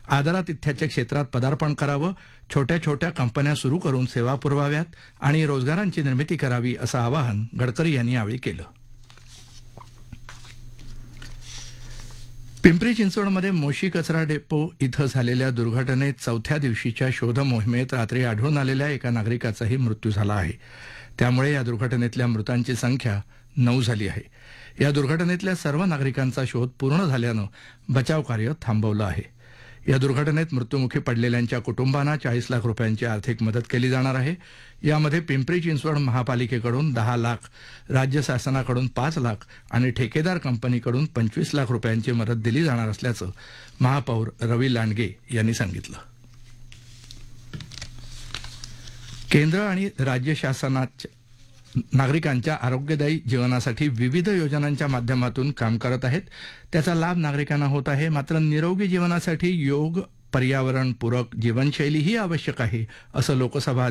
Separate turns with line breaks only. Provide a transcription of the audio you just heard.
आदरातिथ्याच्या क्षेत्रात पदार्पण करावं, छोट्या छोट्या कंपन्या सुरू करून सेवा पुरवाव्यात आणि रोजगारांची निर्मिती करावी असं आवाहन गडकरी यांनी यावेळी केलं. पिंपरी चिंचवडमध्ये मोशी कचरा डेपो इथं झालेल्या दुर्घटनेत चौथ्या दिवशीच्या शोध मोहिमेत रात्री आढळून आलेल्या एका नागरिकाचाही मृत्यू झाला आहे. त्यामुळे या दुर्घटनेतल्या मृतांची संख्या 9 झाली आहे. या दुर्घटनेतल्या सर्व नागरिकांचा शोध पूर्ण झाल्यानं बचाव कार्य थांबवलं आहे. या दुर्घटनेत मृत्युमुखी पडलेल्यांच्या कुटुंबांना 40 लाख रुपयांची आर्थिक मदत केली जाणार आहे. यामध्ये पिंपरी चिंचवड महापालिकेकडून 10 लाख, राज्य शासनाकडून 5 लाख आणि ठेकेदार कंपनीकडून 25 लाख रुपयांची मदत दिली जाणार असल्याचं महापौर रवी लांडगे यांनी सांगितलं. केंद्र आणि राज्य शासनाच्या नागरिकांच्या आरोग्यदायी जीवनासाठी विविध योजनांच्या माध्यमातून काम करत आहेत. त्याचा लाभ नागरिकांना होत आहे. मात्र निरोगी जीवनासाठी योग, पर्यावरणपूरक जीवनशैली ही आवश्यक आहे असं लोकसभा